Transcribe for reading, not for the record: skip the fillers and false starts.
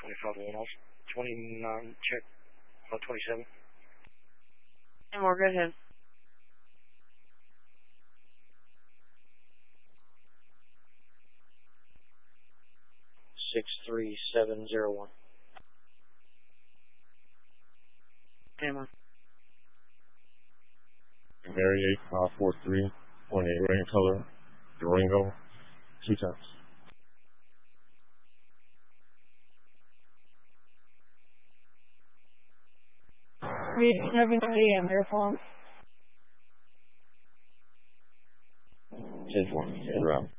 25 to 1 off. 29, check. 27. And we're good ahead. 63701. Hammer. Mary 8543, 28 rain color, Durango, 2 times. Read 7 a.m. Airphone. 10-4, en route.